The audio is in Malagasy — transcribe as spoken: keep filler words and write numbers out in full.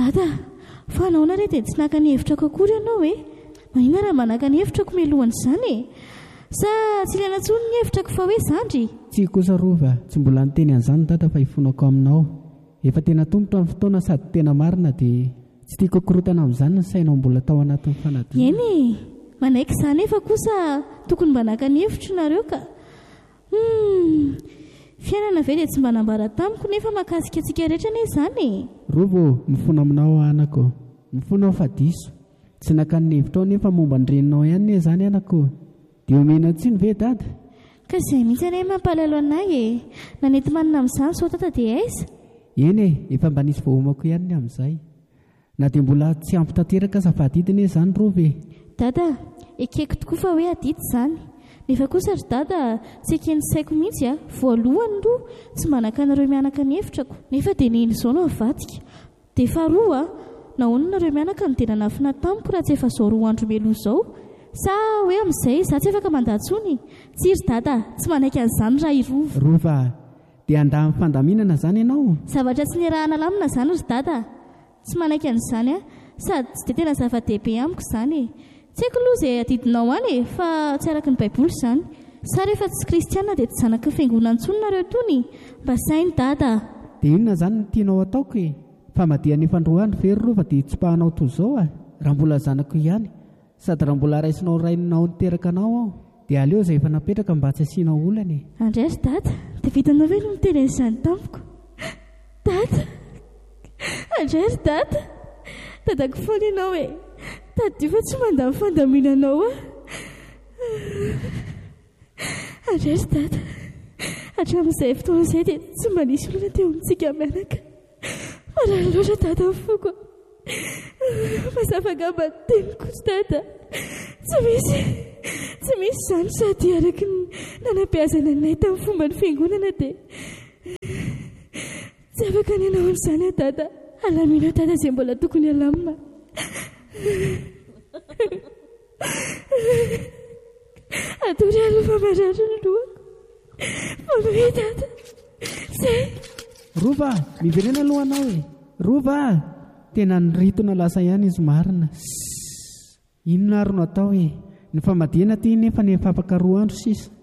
Dada, fa anaona re dia tsy naka ny hevitrako akory ianao e? Mahina raha manaka ny hevitrako mialohan'izany e? Sa tsy ilaina intsony ny hevitrako fa hoe zandry? Tsy kosa Rova, tsy mbola niteny an'izany Dada fa hifonako aminao. Efa tena tombotra amin'ny fotoana sady tena marina dia tsy tiako korotana amin'izany ny sainao mbola tao anatin'ny fanadina. Eny e, manaiky izany efa kosa tokony mba naka ny hevitra nareo ka. Hmm, fiainana ve dia tsy mba nambara tamiko nefa mahakasika antsika rehetra anie izany e? Rova, mifono aminao anako, mifono aho fa diso. Tsy naka ny hevitra nefa momba ny reninao ihany izany anako. Dia omena tsiny ve Dada? Ka izay mihitsy anie mampalahelo anay e. Nanety manina amin'izany sao Dada dia aiza? Eny e, efa mba nisy voamako ihany ny amin'izay. Na dia mbola tsy ampy tanteraka sa vadidina izany Rova e. Dada, ekeko tokoa fa hoe adity izany. Nefa kosa ry Dada, tsy ekeny saiko mihitsy a. Voalohany aloha tsy manaka anareo mianaka ny hevitrako, nefa dia neny izao no avadika. Dia faharoa, nahoana nareo mianaka no tena nafina tamiko raha tsy efa izao roa andro meloa izao? Sa hoe amin'izay za tsy afaka mandatsony? Tsy ry Dada, tsy manaiky an'izany raha irova. Rova, dia andaha amin'ny fandaminana izany ianao? Zavatra tsy niarahana lamina izany ry Dada. Tsy manaiky an'izany a, sady tsy dia tena zava-dehibe amiko izany e. Tsy haiko aloha izay adidinao any e, fa tsy araka ny Baiboly izany. Sa rehefa tsy kristiana dia tsy zanaky ny fiangonana intsony nareo tony? Mba sainy Dada. Dia inona izany no tianao ataoko e? Fa madia ny roa andro very Rova dia tsipahanao toy izao a. Raha mbola zanako ihany, sady raha mbola raisinao raininao niteraka anao aho, dia aleo izay efa napetraka mba tsy asianao olana e. Andray ry Dada, dia vitanao ve no miteny an'izany tamiko? Dada, andray ry Dada, dadako foana ianao e. Tadio fa tsy mandamy fandaminanao a. Andray ry Dada, hatramin'izay fotoana izay dia tsy mba nisy olona teo amintsika mianaka. Marary loatra Dada ny foko. Mazava angamba ny teniko ry Dada. Tsy misy, tsy misy izany sady araka ny nanam-piazana anay tamin'ny fomba ny fiangonana dia tsy afaka ny anao an'izany a Dada. Alamina Dada izay mbola tokony alamina. Atory aloha fa marary ny lohako. Fanoe Dada. Zay. Rova, miverena aloha anao e. Rova, tena niritona lasa ihany izy marina. Inona ary no atao e? Ny famadihana ty nefa ny efa afaka roa andro sisa.